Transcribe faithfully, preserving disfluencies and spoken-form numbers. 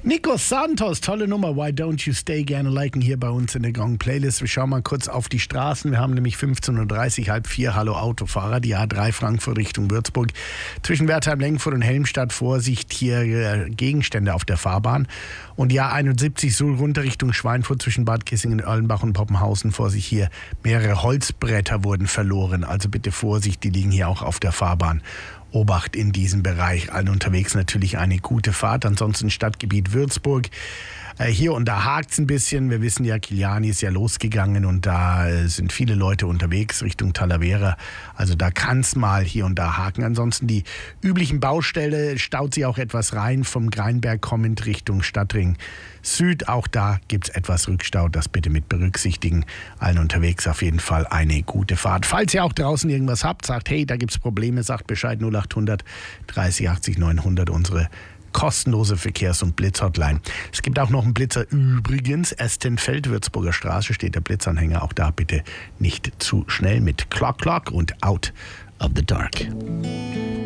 Nico Santos, tolle Nummer. Why Don't You Stay, gerne liken hier bei uns in der Gong Playlist. Wir schauen mal kurz auf die Straßen. Wir haben nämlich fünfzehn Uhr dreißig, halb vier. Hallo Autofahrer, die A drei Frankfurt Richtung Würzburg. Zwischen Wertheim, Lengfurt und Helmstadt Vorsicht, hier äh, Gegenstände auf der Fahrbahn. Und die A einundsiebzig Suhl runter Richtung Schweinfurt zwischen Bad Kissingen, Erlenbach und Poppenhausen. Vorsicht, hier mehrere Holzbretter wurden verloren. Also bitte Vorsicht, die liegen hier auch auf der Fahrbahn. Obacht in diesem Bereich. Allen unterwegs natürlich eine gute Fahrt. Ansonsten Stadtgebiet Würzburg. Äh, hier und da hakt es ein bisschen. Wir wissen ja, Kiliani ist ja losgegangen und da äh, sind viele Leute unterwegs Richtung Talavera. Also da kann es mal hier und da haken. Ansonsten die üblichen Baustelle staut sich auch etwas rein vom Greinberg kommend Richtung Stadtring Süd. Auch da gibt es etwas Rückstau. Das bitte mit berücksichtigen. Allen unterwegs auf jeden Fall eine gute Fahrt. Falls ihr auch draußen irgendwas habt, sagt, hey, da gibt es Probleme, sagt Bescheid. null achthundert dreißig achtzig neunhundert, unsere kostenlose Verkehrs- und Blitzhotline. Es gibt auch noch einen Blitzer übrigens. Estenfeld, Würzburger Straße, steht der Blitzanhänger. Auch da bitte nicht zu schnell mit Clock Clock und Out of the Dark.